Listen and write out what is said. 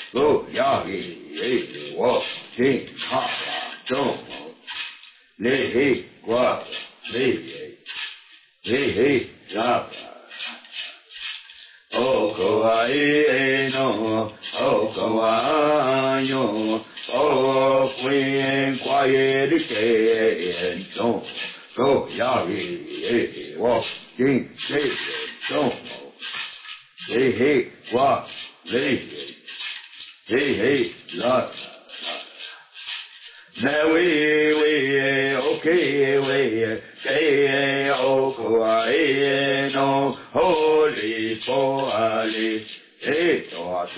go yagi wo king ha don't le he gua le he la o ko ai no o ko ai yo o queen quiet ke don't go yagi wo king don't hey gua le hey la now we okay we say oh no holy holy